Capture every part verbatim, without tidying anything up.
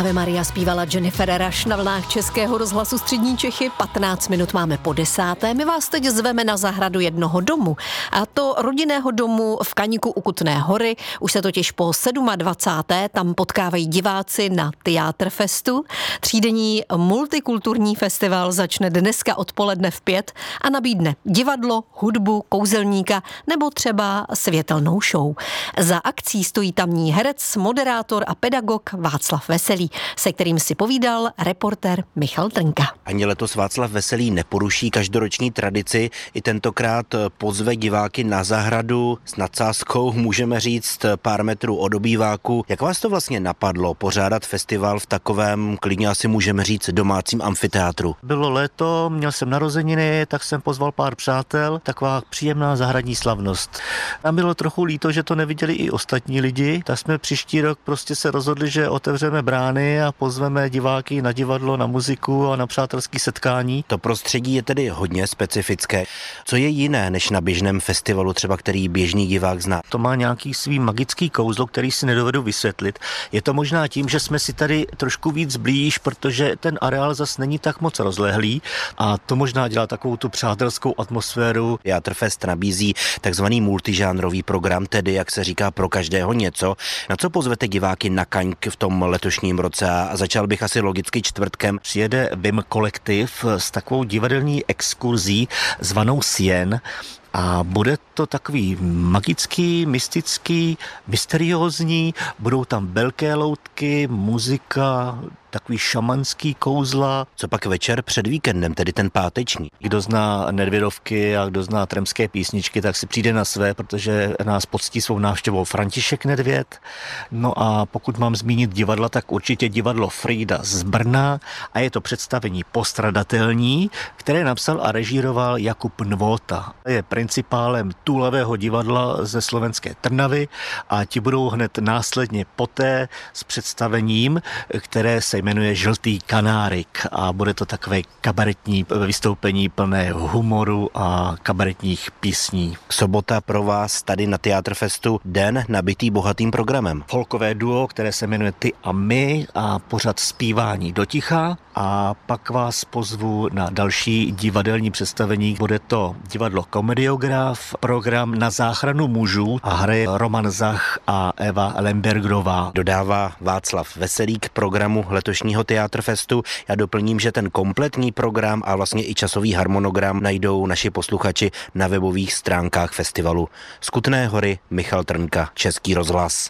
Ave Maria zpívala Jennifer Rush na vlnách Českého rozhlasu Střední Čechy. patnáct minut máme po desáté. My vás teď zveme na zahradu jednoho domu. A to rodinného domu v Kaňku u Kutné Hory. Už se totiž po dvacáté sedmé tam potkávají diváci na Theaterfestu. Třídenní multikulturní festival začne dneska odpoledne v pět a nabídne divadlo, hudbu, kouzelníka nebo třeba světelnou show. Za akcí stojí tamní herec, moderátor a pedagog Václav Veselý, se kterým si povídal reportér Michal Trnka. Ani letos Václav Veselý neporuší každoroční tradici, i tentokrát pozve diváky na zahradu s nadsázkou, můžeme říct, pár metrů od obýváku. Jak vás to vlastně napadlo pořádat festival v takovém, klidně asi můžeme říct, domácím amfiteátru? Bylo léto, měl jsem narozeniny, tak jsem pozval pár přátel, taková příjemná zahradní slavnost. A bylo trochu líto, že to neviděli i ostatní lidi, tak jsme příští rok prostě se rozhodli, že otevřeme brány a pozveme diváky na divadlo, na muziku a na přátelské setkání. To prostředí je tedy hodně specifické. Co je jiné než na běžném festivalu, třeba který běžný divák zná? To má nějaký svý magický kouzlo, který si nedovedu vysvětlit. Je to možná tím, že jsme si tady trošku víc blíž, protože ten areál zas není tak moc rozlehlý a to možná dělá takovou tu přátelskou atmosféru. Theaterfest nabízí takzvaný multižánrový program, tedy jak se říká pro každého něco. Na co pozvete diváky na Kaňk v tom letošním roce? A začal bych asi logicky čtvrtkem. Přijede Vim kolektiv s takovou divadelní exkurzí zvanou Sien. A bude to takový magický, mystický, mysteriózní, budou tam velké loutky, muzika, takový šamanský kouzla. Co pak večer před víkendem, tedy ten páteční? Kdo zná Nedvědovky a kdo zná tremské písničky, tak si přijde na své, protože nás poctí svou návštěvou František Nedvěd. No a pokud mám zmínit divadla, tak určitě divadlo Frýda z Brna a je to představení Postradatelní, které napsal a režíroval Jakub Nvota. Je principálem Tulavého divadla ze slovenské Trnavy a ti budou hned následně poté s představením, které se jmenuje Žltý kanárik a bude to takové kabaretní vystoupení plné humoru a kabaretních písní. Sobota pro vás tady na Theaterfestu den nabitý bohatým programem. Folkové duo, které se jmenuje Ty a my a pořad zpívání do ticha a pak vás pozvu na další divadelní představení. Bude to divadlo Komediograf, program Na záchranu mužů a hraje Roman Zach a Eva Lembergerová. Dodává Václav Veselý k programu letošního Theaterfestu. Já doplním, že ten kompletní program a vlastně i časový harmonogram najdou naši posluchači na webových stránkách festivalu. Z Kutné Hory Michal Trnka, Český rozhlas.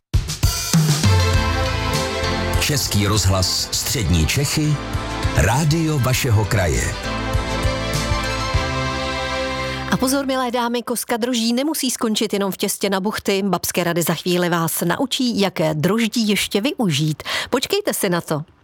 Český rozhlas Střední Čechy, rádio vašeho kraje. A pozor, milé dámy, koska droždí nemusí skončit jenom v těstě na buchty. Babské rady za chvíli vás naučí, jaké droždí ještě využít. Počkejte si na to.